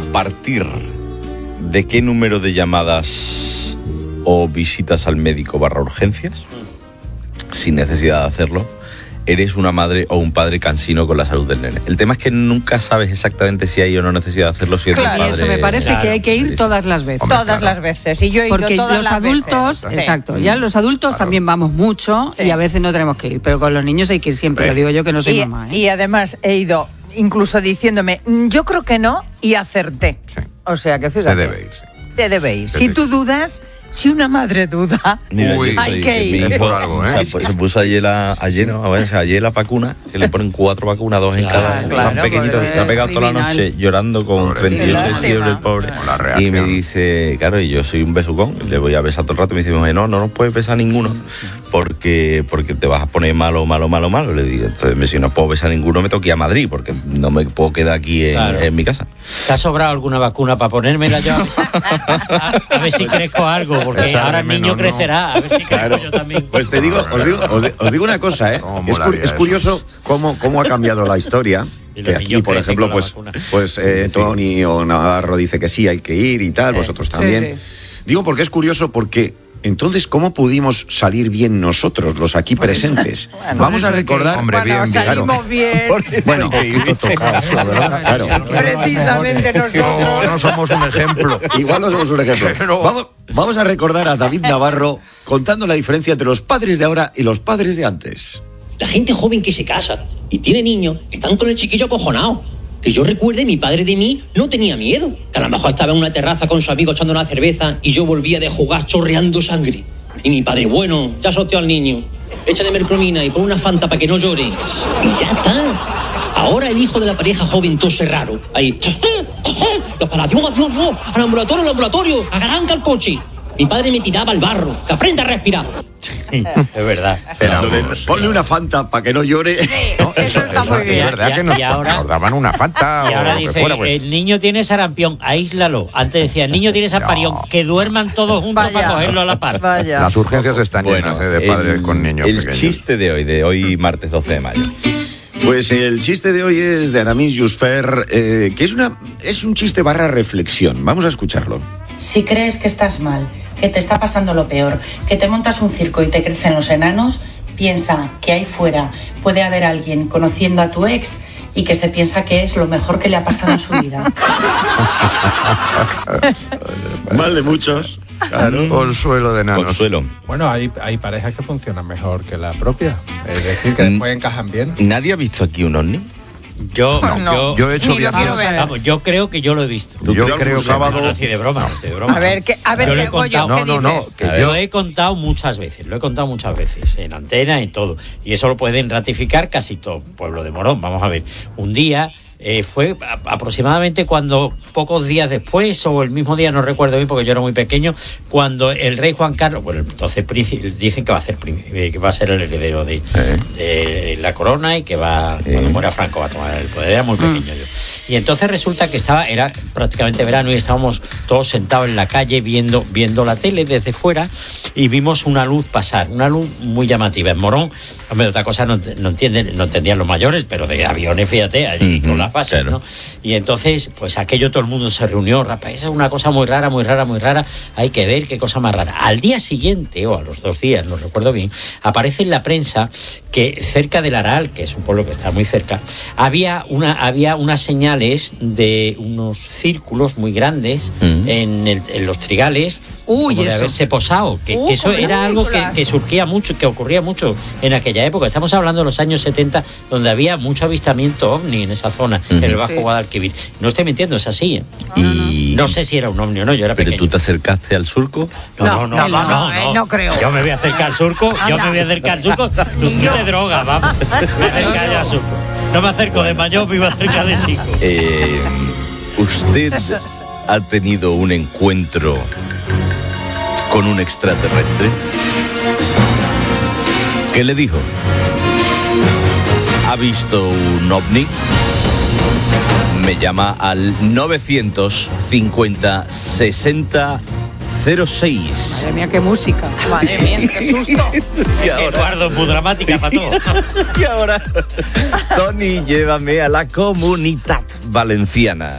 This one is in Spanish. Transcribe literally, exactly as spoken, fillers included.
partir de qué número de llamadas o visitas al médico barra urgencias, sin necesidad de hacerlo, eres una madre o un padre cansino con la salud del nene. El tema es que nunca sabes exactamente si hay o no necesidad de hacerlo, si es claro, tu padre. Y eso me parece claro. que hay que ir todas las veces. Hombre, todas claro. las veces. Y yo he ido Porque todas los las adultos, veces. exacto, Sí. ya los adultos claro. también vamos mucho sí. y a veces no tenemos que ir, pero con los niños hay que ir siempre, sí. lo digo yo que no soy y, mamá. ¿eh? Y además he ido incluso diciéndome, yo creo que no, y acerté. Sí. O sea que fíjate. Te debe ir, sí. Te debe ir. Sí, si sí. tú dudas... Si una madre duda, Mira, Uy, hay que ir. Mi hijo, por algo, ¿eh? o sea, pues, se puso ayer, la, ayer, ¿no? A ver, o sea, ayer la vacuna, que le ponen cuatro vacunas, dos en claro, cada, claro, tan pequeñito, pues, se ha pegado toda la noche llorando con pobre, treinta y ocho de fiebre, el pobre. Y me dice, claro, y yo soy un besucón, le voy a besar todo el rato, y me dice, no, no nos puedes besar ninguno, porque porque te vas a poner malo, malo, malo, malo. Le digo, entonces, si no puedo besar ninguno, me tengo que ir a Madrid, porque no me puedo quedar aquí en, claro. en mi casa. ¿Te ha sobrado alguna vacuna para ponérmela yo? A ver si, a, a ver si crezco algo, porque Esa ahora el niño no, crecerá, a ver si claro. crezco yo también. Pues te digo, os digo, os, os digo una cosa, ¿eh? Es, cu- es curioso cómo, cómo ha cambiado la historia. Que aquí, por ejemplo, pues, pues eh, sí. Tony o Navarro dice que sí, hay que ir y tal, eh, vosotros también. Sí, sí. Digo porque es curioso porque... Entonces, ¿cómo pudimos salir bien nosotros, los aquí presentes? Bueno, Vamos a recordar... Que, hombre, bueno, bien, salimos claro. bien. Bueno, un poquito tocados, la verdad. Claro. Precisamente nosotros. No, no somos un ejemplo. Igual no somos un ejemplo. Pero... Vamos, vamos a recordar a David Navarro contando la diferencia entre los padres de ahora y los padres de antes. La gente joven que se casa y tiene niños están con el chiquillo acojonado. Que yo recuerde, mi padre de mí no tenía miedo. Que a lo mejor estaba en una terraza con su amigo echando una cerveza y yo volvía de jugar chorreando sangre. Y mi padre, bueno, ya sorteó al niño. Échale mercromina y pon una fanta para que no llore. Y ya está. Ahora el hijo de la pareja joven tose raro. Ahí. Los para, Dios, Dios, Dios. Al ambulatorio, al ambulatorio. Arranca el coche. Mi padre me tiraba al barro. Que aprenda a respirar. Es verdad. Ponle una Fanta para que no llore. Sí, no, eso está muy bien. Es verdad que nos, y ahora, nos daban una Fanta. Y ahora o dice, que fuera, pues. el niño tiene sarampión, aíslalo. Antes decía, el niño tiene samparión, no. que duerman todos juntos Vaya. para cogerlo a la par. Vaya. Las urgencias están bueno, llenas ¿eh? de padres el, con niños el pequeños. El chiste de hoy, de hoy martes doce de mayo. Pues el chiste de hoy es de Aramis Jusfer, eh, que es, una, es un chiste barra reflexión. Vamos a escucharlo. Si crees que estás mal, que te está pasando lo peor, que te montas un circo y te crecen los enanos, piensa que ahí fuera puede haber alguien conociendo a tu ex y que se piensa que es lo mejor que le ha pasado en su vida. Mal de muchos. Claro. Consuelo de enanos. Consuelo. Bueno, hay, hay parejas que funcionan mejor que la propia. Es decir, que después encajan bien. ¿Nadie ha visto aquí un ovni? Yo, no. yo, yo he hecho viajes. Vamos, yo creo que yo lo he visto. Yo creo que sábado. No, no estoy de broma, no estoy de broma. A ver, que, a ver, yo lo he ¿qué contado. Goyo, ¿qué no, no, no, dices? que yo lo he contado muchas veces, lo he contado muchas veces, en antena y todo. Y eso lo pueden ratificar casi todo pueblo de Morón. Vamos a ver, un día... Eh, fue a, aproximadamente cuando, pocos días después, o el mismo día, no recuerdo bien porque yo era muy pequeño, cuando el rey Juan Carlos, bueno, entonces príncipe, dicen que va a ser príncipe, que va a ser el heredero de, ¿Eh? de la corona y que va, sí. cuando muera Franco va a tomar el poder, era muy pequeño mm. yo. Y entonces resulta que estaba, era prácticamente verano y estábamos todos sentados en la calle viendo, viendo la tele desde fuera y vimos una luz pasar, una luz muy llamativa. En Morón, hombre, otra cosa no, no entienden, no entendían los mayores, pero de aviones, fíjate, allí mm-hmm. con las pases, claro. ¿no? Y entonces, pues aquello todo el mundo se reunió, rapaz, esa es una cosa muy rara, muy rara, muy rara, hay que ver qué cosa más rara. Al día siguiente, o a los dos días, no recuerdo bien, aparece en la prensa que cerca del Aral, que es un pueblo que está muy cerca, había una, había unas señales de unos círculos muy grandes mm. en, el, en los trigales, Uy, como de eso. haberse posado, que, uh, que eso era algo que, que surgía mucho, que ocurría mucho en aquella época. Estamos hablando de los años setenta, donde había mucho avistamiento ovni en esa zona, mm. en el Bajo sí. Guadalquivir. No estoy mintiendo, es así. ¿eh? Y... No sé si era un ovni o no, yo era ¿Pero pequeño. tú te acercaste al surco? No, no, no, no, no, no, no, no creo. Yo me voy a acercar al surco, yo me voy a acercar al surco. Tú, tú te drogas, vamos. Me acercar al surco. No me acerco de mayor, me iba a acercar de chico. Eh, ¿Usted ha tenido un encuentro con un extraterrestre? ¿Qué le dijo? ¿Ha visto un ovni? Me llama al novecientos cincuenta sesenta cero seis. Madre mía, qué música. Madre mía, qué susto. Y ahora, Eduardo, muy dramática para todo. Y ahora, Tony, llévame a la Comunitat Valenciana.